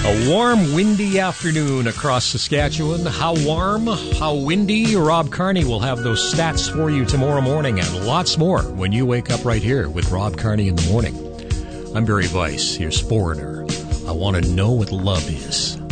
A warm, windy afternoon across Saskatchewan. How warm, how windy? Rob Carney will have those stats for you tomorrow morning and lots more when you wake up right here with Rob Carney in the morning. I'm Barry Weiss, your sporter. I want to know what love is.